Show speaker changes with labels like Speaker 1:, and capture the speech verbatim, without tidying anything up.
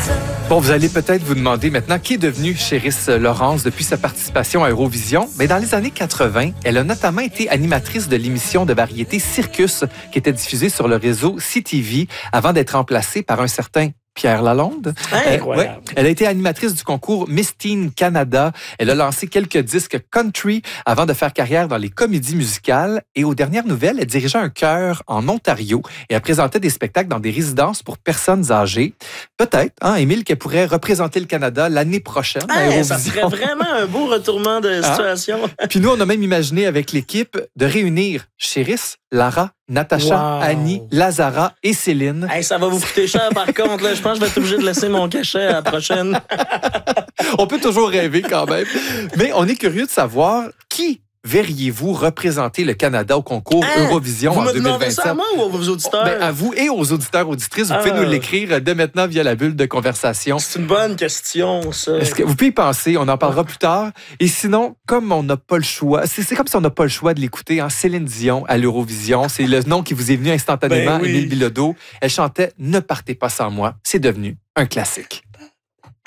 Speaker 1: Bon, vous allez peut-être vous demander maintenant qui est devenue Chéris Laurence depuis sa participation à Eurovision. Mais dans les années quatre-vingt, elle a notamment été animatrice de l'émission de variété Circus qui était diffusée sur le réseau C T V avant d'être remplacée par un certain Pierre Lalonde.
Speaker 2: Incroyable.
Speaker 1: Euh, ouais. Elle a été animatrice du concours Miss Teen Canada. Elle a lancé quelques disques country avant de faire carrière dans les comédies musicales. Et aux dernières nouvelles, elle dirigeait un chœur en Ontario et elle présentait des spectacles dans des résidences pour personnes âgées. Peut-être, hein, Émile, qu'elle pourrait représenter le Canada l'année prochaine à
Speaker 2: Hey,
Speaker 1: Eurovision.
Speaker 2: ça serait vraiment un beau retournement de situation.
Speaker 1: Hein? Puis nous, on a même imaginé avec l'équipe de réunir Chéris, Lara, Natacha,
Speaker 2: Wow.
Speaker 1: Annie, Lazara et Céline.
Speaker 2: Hey, ça va vous coûter cher par contre. Là. Je pense que je vais être obligé de laisser mon cachet à la prochaine.
Speaker 1: On peut toujours rêver quand même. Mais on est curieux de savoir qui verriez-vous représenter le Canada au concours
Speaker 2: Hein?
Speaker 1: Eurovision
Speaker 2: Vous
Speaker 1: en
Speaker 2: me
Speaker 1: deux mille
Speaker 2: demandez ça à
Speaker 1: vingt-sept?
Speaker 2: moi ou à vos auditeurs?
Speaker 1: Ben, à vous et aux auditeurs auditrices, vous pouvez
Speaker 2: Ah.
Speaker 1: nous l'écrire dès maintenant via la bulle de conversation.
Speaker 2: C'est une bonne question, ça.
Speaker 1: Est-ce que vous pouvez y penser? On en parlera plus tard. Et sinon, comme on n'a pas le choix, c'est, c'est comme si on n'a pas le choix de l'écouter. Hein? Céline Dion à l'Eurovision, c'est le nom qui vous est venu instantanément,
Speaker 2: Ben oui.
Speaker 1: Émile Bilodeau. Elle chantait « Ne partez pas sans moi ». C'est devenu un classique.